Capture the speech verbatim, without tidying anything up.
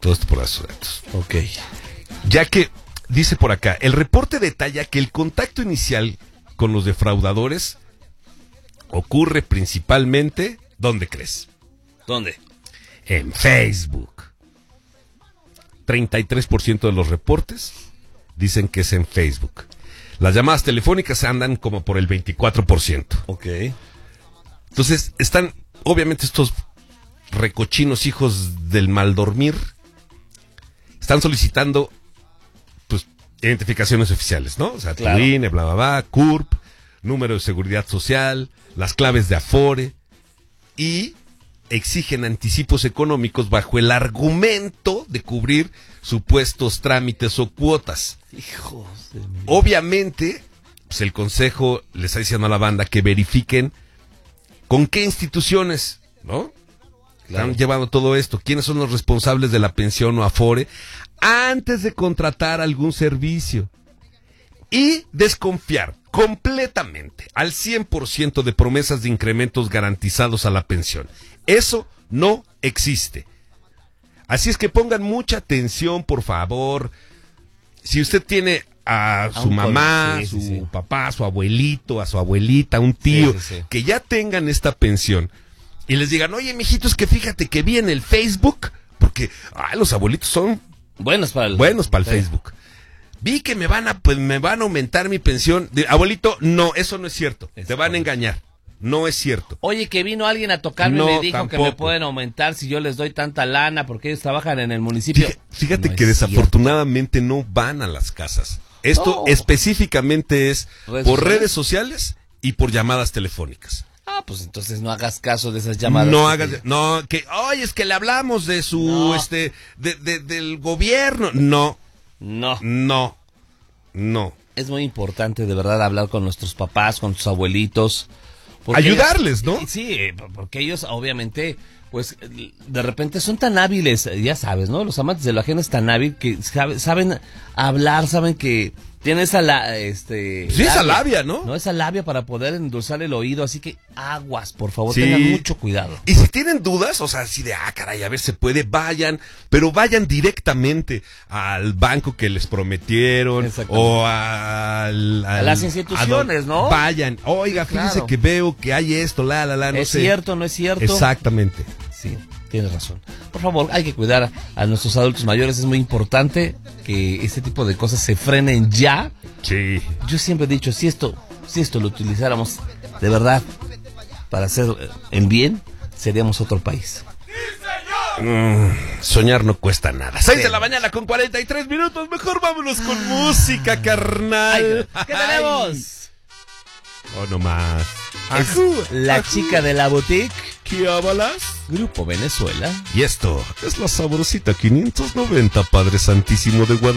Todo esto por datos de datos. Ok. Ya que, dice por acá, el reporte detalla que el contacto inicial con los defraudadores ocurre principalmente, ¿dónde crees? ¿Dónde? En Facebook. treinta y tres por ciento de los reportes dicen que es en Facebook. Las llamadas telefónicas andan como por el veinticuatro por ciento. Ok. Entonces, están, obviamente, estos recochinos hijos del mal dormir, están solicitando, pues, identificaciones oficiales, ¿no? O sea, Claro. tu I N E, bla, bla, bla, C U R P, número de seguridad social, las claves de Afore, y exigen anticipos económicos bajo el argumento de cubrir supuestos trámites o cuotas. Hijos de mi... Obviamente, pues el consejo le está diciendo a la banda que verifiquen con qué instituciones, ¿no? Claro. Están llevando todo esto, quiénes son los responsables de la pensión o Afore antes de contratar algún servicio. Y desconfiar completamente al cien por ciento de promesas de incrementos garantizados a la pensión. Eso no existe. Así es que pongan mucha atención, por favor. Si usted tiene a su un mamá, sí, su sí, sí. papá, a su abuelito, a su abuelita, un tío, Sí, sí, sí. que ya tengan esta pensión y les digan, oye, mijitos, que fíjate que vi en el Facebook, porque ay, los abuelitos son Buenos para el... buenos para el sí. Facebook. Vi que me van a, pues, me van a aumentar mi pensión. De, abuelito, no, eso no es cierto. Es Te van a correcto. engañar. No es cierto. Oye, que vino alguien a tocarme No, y me dijo tampoco. que me pueden aumentar si yo les doy tanta lana porque ellos trabajan en el municipio. Fíjate, fíjate No que es desafortunadamente no van a las casas. Esto No. específicamente es ¿Redes por sociales? redes sociales y por llamadas telefónicas. Ah, pues entonces no hagas caso de esas llamadas. No que hagas, te- no, que, oye, es que le hablamos de su, No. este, de, de- del gobierno. No, No. no, no. Es muy importante de verdad hablar con nuestros papás, con sus abuelitos. porque- Ayudarles, ¿no? Sí, porque ellos obviamente, pues de repente son tan hábiles, ya sabes, ¿no? Los amantes de lo ajeno es tan hábil que sabe- saben hablar, saben que tienen esa, la, este... Sí, esa labia, ¿no? No, esa labia para poder endulzar el oído, así que aguas, por favor, Sí. tengan mucho cuidado. Y si tienen dudas, o sea, así de, ah, caray, a ver, se puede, vayan, pero vayan directamente al banco que les prometieron, Exactamente. o al, al- A las instituciones, a do- ¿no? Vayan, oiga, fíjese Claro. que veo que hay esto, la, la, la, no ¿Es sé. cierto, no es cierto? Exactamente. Sí, tienes razón. Por favor, hay que cuidar a nuestros adultos mayores. Es muy importante que este tipo de cosas se frenen ya. Sí. Yo siempre he dicho, si esto, si esto lo utilizáramos de verdad para hacer eh, en bien, seríamos otro país. Mm, soñar no cuesta nada. seis Sí. de la mañana con cuarenta y tres minutos. Mejor vámonos con música, carnal. Ay, ¿qué tenemos? Oh, no más. Es la chica de la boutique, ¿Qué avalas? Grupo Venezuela. Y esto es la sabrosita quinientos noventa, Padre Santísimo de Guadalupe.